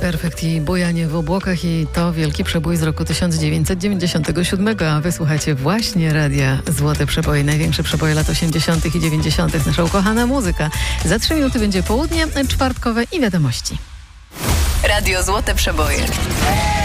Perfekt i bujanie w obłokach i to wielki przebój z roku 1997, a wysłuchacie właśnie radia Złote Przeboje, największe przeboje lat 80. i 90. Nasza ukochana muzyka. Za 3 minuty będzie południe czwartkowe i wiadomości. Radio Złote Przeboje.